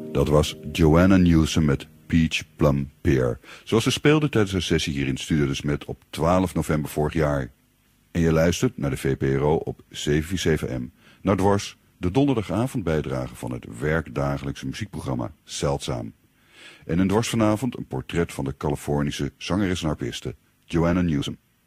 Dat was Joanna Newsom met Peach Plum Pear, zoals ze speelde tijdens haar sessie hier in Studio de Smet op 12 november vorig jaar. En je luistert naar de VPRO op 747M, naar Dwars, de donderdagavondbijdrage van het werkdagelijkse muziekprogramma Zeldzaam. En in Dwars vanavond een portret van de Californische zangeres en harpiste Joanna Newsom.